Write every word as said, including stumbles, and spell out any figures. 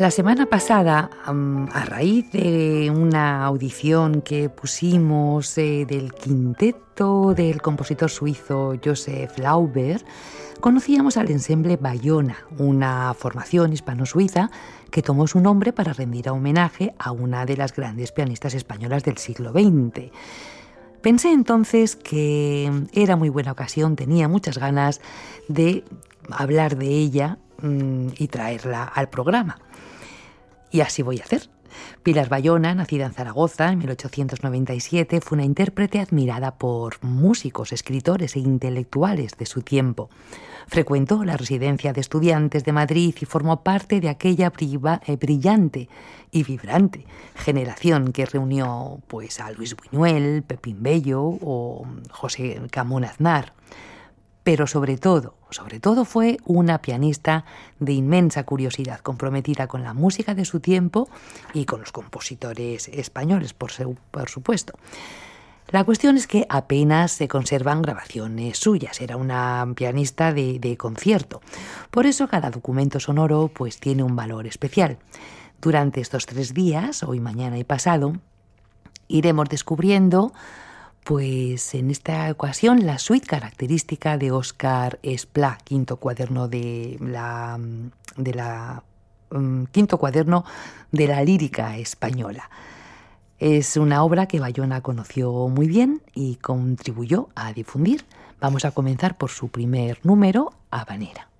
La semana pasada, a raíz de una audición que pusimos eh, del quinteto del compositor suizo Joseph Lauber, conocíamos al ensemble Bayona, una formación hispano-suiza que tomó su nombre para rendir homenaje a una de las grandes pianistas españolas del siglo veinte. Pensé entonces que era muy buena ocasión, tenía muchas ganas de hablar de ella mmm, y traerla al programa. Y así voy a hacer. Pilar Bayona, nacida en Zaragoza en mil ochocientos noventa y siete, fue una intérprete admirada por músicos, escritores e intelectuales de su tiempo. Frecuentó la residencia de estudiantes de Madrid y formó parte de aquella priva, eh, brillante y vibrante generación que reunió pues, a Luis Buñuel, Pepín Bello o José Camón Aznar. Pero sobre todo, sobre todo fue una pianista de inmensa curiosidad, comprometida con la música de su tiempo y con los compositores españoles, por, su, por supuesto. La cuestión es que apenas se conservan grabaciones suyas, era una pianista de, de concierto. Por eso cada documento sonoro pues, tiene un valor especial. Durante estos tres días, hoy, mañana y pasado, iremos descubriendo pues en esta ocasión la suite característica de Óscar Esplá, quinto cuaderno de la, de la um, quinto cuaderno de la lírica española. Es una obra que Bayona conoció muy bien y contribuyó a difundir. Vamos a comenzar por su primer número, Habanera.